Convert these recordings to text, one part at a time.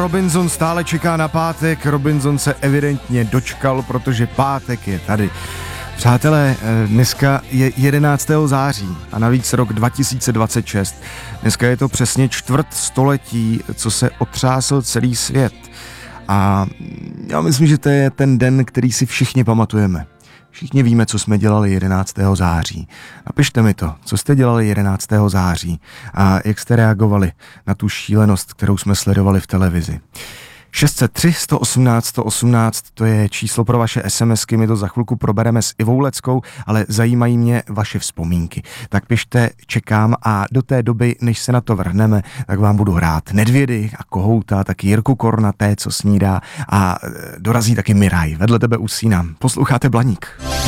Robinson stále čeká na pátek, Robinson se evidentně dočkal, protože pátek je tady. Přátelé, dneska je 11. září a navíc rok 2026. Dneska je to přesně čtvrt století, co se otřásl celý svět. A já myslím, že to je ten den, který si všichni pamatujeme. Všichni víme, co jsme dělali 11. září. Napište mi to, co jste dělali 11. září a jak jste reagovali na tu šílenost, kterou jsme sledovali v televizi. 603 118 118, to je číslo pro vaše SMSky, my to za chvilku probereme s Ivou Leckou, ale zajímají mě vaše vzpomínky. Tak pište, čekám a do té doby, než se na to vrhneme, tak vám budu hrát Nedvědy a Kohouta, taky Jirku Kornaté, co snídá a dorazí taky Miraj, vedle tebe usínám. Posloucháte Blaník.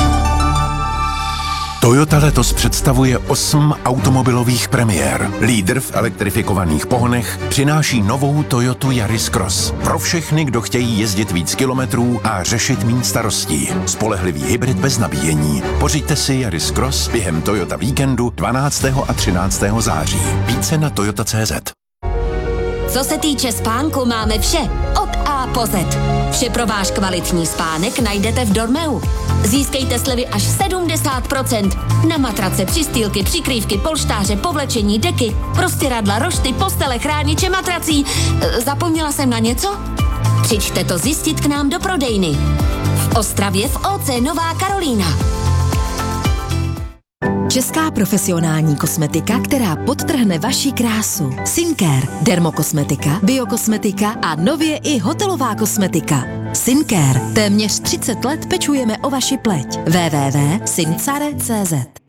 Toyota letos představuje 8 automobilových premiér. Lídr v elektrifikovaných pohonech přináší novou Toyotu Yaris Cross. Pro všechny, kdo chtějí jezdit víc kilometrů a řešit méně starostí. Spolehlivý hybrid bez nabíjení. Pořiďte si Yaris Cross během Toyota víkendu 12. a 13. září. Více na toyota.cz. Co se týče spánku, máme vše. Od A po Z. Vše pro váš kvalitní spánek najdete v Dormeu. Získejte slevy až 70% na matrace, přistýlky, přikrývky, polštáře, povlečení, deky, prostěradla, rošty, postele, chrániče, matrací. Zapomněla jsem na něco? Přijďte to zjistit k nám do prodejny. V Ostravě v OC Nová Karolína. Česká profesionální kosmetika, která podtrhne vaši krásu. Syncare, dermokosmetika, biokosmetika a nově i hotelová kosmetika. Syncare. Téměř 30 let pečujeme o vaši pleť. www.syncare.cz